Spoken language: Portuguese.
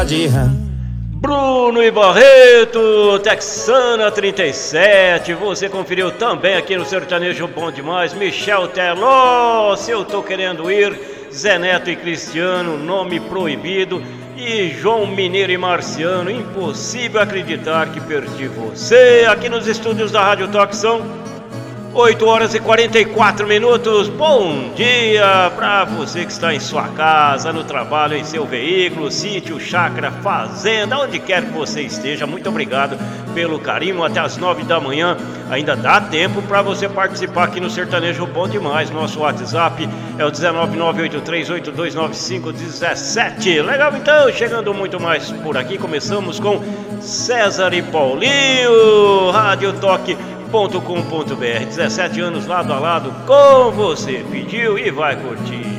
de rã. Bruno e Barreto, Texana 37, você conferiu também aqui no Sertanejo Bom Demais, Michel Teló, Se Eu Tô Querendo Ir, Zé Neto e Cristiano, Nome Proibido, e João Mineiro e Marciano, Impossível Acreditar que Perdi Você, aqui nos estúdios da Rádio Toque são 8 horas e 44 minutos. Bom dia para você que está em sua casa, no trabalho, em seu veículo, sítio, chácara, fazenda, onde quer que você esteja. Muito obrigado pelo carinho. Até as 9 da manhã ainda dá tempo para você participar aqui no Sertanejo Bom Demais. Nosso WhatsApp é o 19983829517. Legal, então, chegando muito mais por aqui. Começamos com César e Paulinho, Rádio Toque .com.br, 17 anos lado a lado com você, pediu e vai curtir.